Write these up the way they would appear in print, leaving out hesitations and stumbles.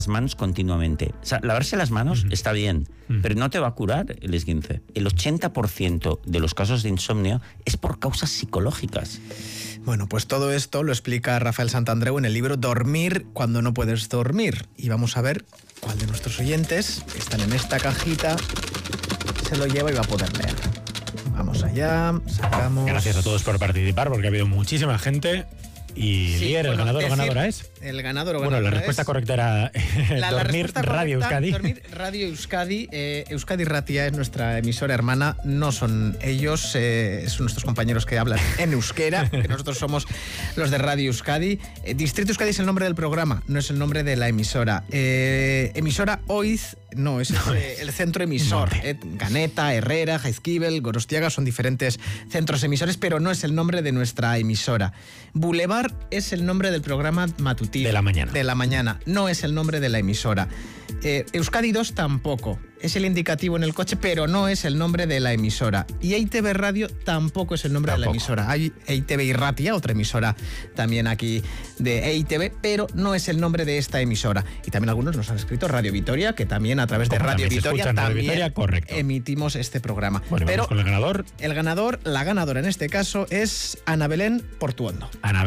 manos continuamente. O sea, lavarse las manos está bien, pero no te va a curar el esguince. El 80% de los casos de insomnio es por causas psicológicas. Bueno, pues todo esto lo explica Rafael Santandreu en el libro Dormir cuando no puedes dormir. Y vamos a ver cuál de nuestros oyentes que están en esta cajita se lo lleva y va a poder leer. Vamos allá, sacamos... Gracias a todos por participar, porque ha habido muchísima gente. Y sí, Lier, bueno, ¿el ganadora es? El ganador o bueno, ganadora la respuesta correcta era Dormir Radio Euskadi. Dormir Radio Euskadi. Euskadi Ratia es nuestra emisora hermana. No son ellos, son nuestros compañeros que hablan en euskera, que nosotros somos los de Radio Euskadi. Distrito Euskadi es el nombre del programa, no es el nombre de la emisora. Emisora Oiz, no, es el centro emisor. Ganeta, Herrera, Jaizkibel, Gorostiaga son diferentes centros emisores, pero no es el nombre de nuestra emisora. Boulevard es el nombre del programa matutino. De la mañana. De la mañana, no es el nombre de la emisora. Euskadi 2 tampoco. Es el indicativo en el coche, pero no es el nombre de la emisora. Y EITB Radio tampoco es el nombre de la emisora. Hay EITB Irratia, otra emisora también aquí de EITB, pero no es el nombre de esta emisora. Y también algunos nos han escrito Radio Vitoria, que también a través de Radio Vitoria también emitimos este programa. Bueno, pero vamos con el ganador. El ganador, la ganadora en este caso es Ana Belén Portuondo. Ana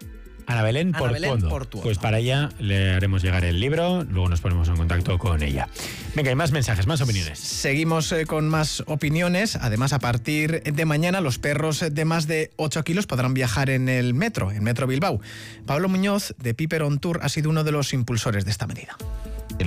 Belén Portuondo. Pues para ella le haremos llegar el libro, luego nos ponemos en contacto con ella. Venga, hay más mensajes, más opiniones. Seguimos con más opiniones. Además, a partir de mañana, los perros de más de 8 kilos podrán viajar en el Metro Bilbao. Pablo Muñoz, de Piper on Tour, ha sido uno de los impulsores de esta medida. El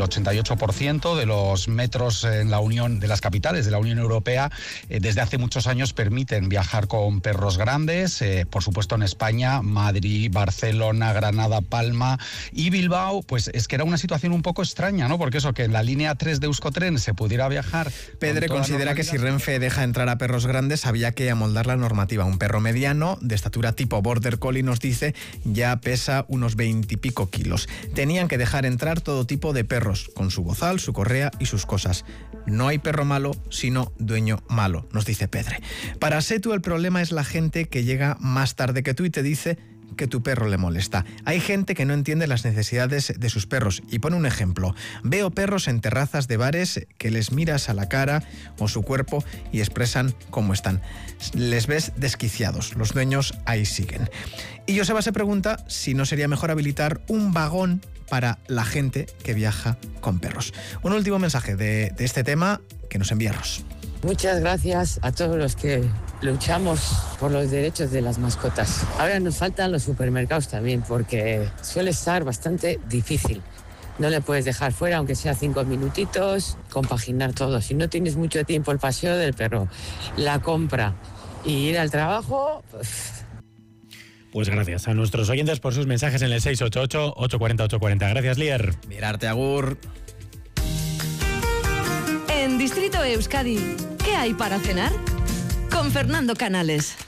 88% de los metros en la Unión, de las capitales de la Unión Europea, desde hace muchos años permiten viajar con perros grandes. Por supuesto, en España, Madrid, Barcelona, Granada, Palma y Bilbao, pues es que era una situación un poco extraña, ¿no? Porque eso, que en la línea 3 de Euskotren se pudiera viajar... Pedre considera que si Renfe deja entrar a perros grandes, había que amoldar la normativa. Un perro mediano, de estatura tipo Border Collie, nos dice, ya pesa unos 20 y pico kilos. Tenían que dejar entrar todo tipo de perros, con su bozal, su correa y sus cosas. No hay perro malo, sino dueño malo, nos dice Pedre. Para Setu, el problema es la gente que llega más tarde que tú y te dice que tu perro le molesta. Hay gente que no entiende las necesidades de sus perros y pone un ejemplo. Veo perros en terrazas de bares que les miras a la cara o su cuerpo y expresan cómo están. Les ves desquiciados. Los dueños ahí siguen. Y Joseba se pregunta si no sería mejor habilitar un vagón para la gente que viaja con perros. Un último mensaje de este tema que nos envía Ros. Muchas gracias a todos los que luchamos por los derechos de las mascotas. Ahora nos faltan los supermercados también, porque suele estar bastante difícil. No le puedes dejar fuera, aunque sea 5 minutitos, compaginar todo. Si no tienes mucho tiempo, el paseo del perro, la compra y ir al trabajo... Pues gracias a nuestros oyentes por sus mensajes en el 688-840-840. Gracias, Lier. Mirarte, agur. En Distrito Euskadi, ¿qué hay para cenar? Con Fernando Canales.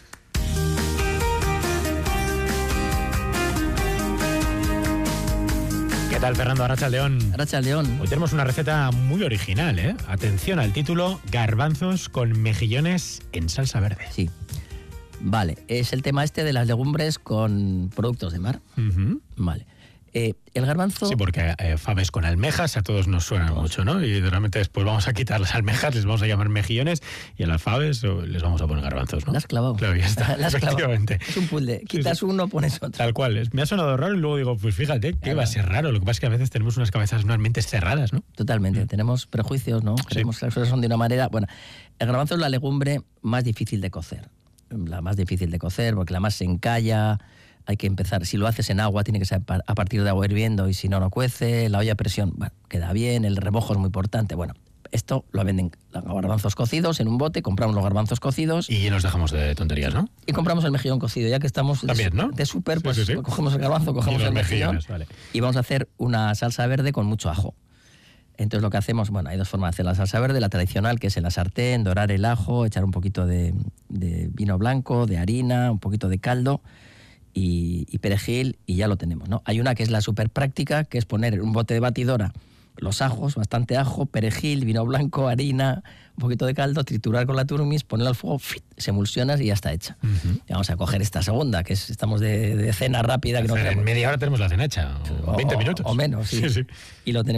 ¿Qué tal, Fernando? Arratsaldeon. Arratsaldeon. Hoy tenemos una receta muy original, ¿eh? Atención al título: garbanzos con mejillones en salsa verde. Sí. Vale, es el tema este de las legumbres con productos de mar. Uh-huh. Vale. El garbanzo... Sí, porque faves con almejas a todos nos suenan mucho, ¿no? Y realmente después vamos a quitar las almejas, les vamos a llamar mejillones, y a las faves les vamos a poner garbanzos, ¿no? La has clavado. Claro, ya está, efectivamente. Es un puzzle. Quitas uno, pones otro. Tal cual. Me ha sonado raro y luego digo, pues fíjate, que va a ser raro. Lo que pasa es que a veces tenemos unas cabezas, unas mentes cerradas, ¿no? Totalmente. Tenemos prejuicios, ¿no? Creemos que las cosas son de una manera... Bueno, el garbanzo es la legumbre más difícil de cocer. La más difícil de cocer porque la más se encalla... Hay que empezar, si lo haces en agua, tiene que ser a partir de agua hirviendo y si no, no cuece. La olla a presión, bueno, queda bien, el remojo es muy importante. Bueno, esto lo venden los garbanzos cocidos en un bote, compramos los garbanzos cocidos. Y nos dejamos de tonterías, ¿no? Y compramos el mejillón cocido, ya que estamos también, ¿no? de súper, pues sí. Cogemos el garbanzo, cogemos el mejillón vale. Y vamos a hacer una salsa verde con mucho ajo. Entonces lo que hacemos, bueno, hay dos formas de hacer la salsa verde, la tradicional, que es en la sartén, dorar el ajo, echar un poquito de vino blanco, de harina, un poquito de caldo, y perejil y ya lo tenemos, ¿no? Hay una que es la súper práctica, que es poner un bote de batidora los ajos, bastante ajo, perejil, vino blanco, harina, un poquito de caldo, triturar con la turmis, ponerlo al fuego, se emulsiona y ya está hecha. Y vamos a coger esta segunda, que estamos de cena rápida. Que en media hora tenemos la cena hecha, o 20 minutos. O menos, sí. Y lo tenemos